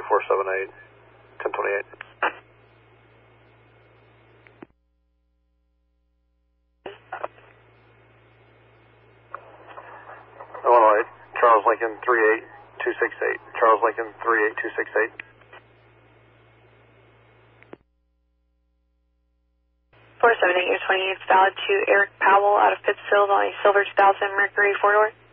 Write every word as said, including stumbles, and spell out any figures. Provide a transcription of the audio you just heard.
four seven eight, ten twenty-eight. Illinois, Charles Lincoln three eight two six eight. Charles Lincoln three eight two six eight. four seven eight, you're twenty-eight, valid to Eric Powell out of Pittsfield on a Silver two thousand Mercury four-door.